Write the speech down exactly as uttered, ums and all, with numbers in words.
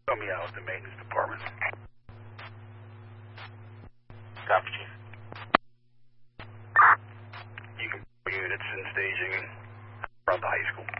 Help me out with the maintenance department. Copy, Chief. You can put units in staging around the high school.